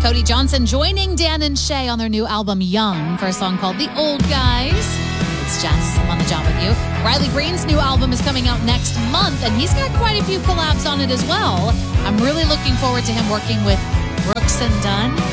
Cody Johnson joining Dan and Shay on their new album, Young, for a song called The Old Guys. It's Jess. I'm on the job with you. Riley Green's new album is coming out next month, and he's got quite a few collabs on it as well. I'm really looking forward to him working with Brooks and Dunn.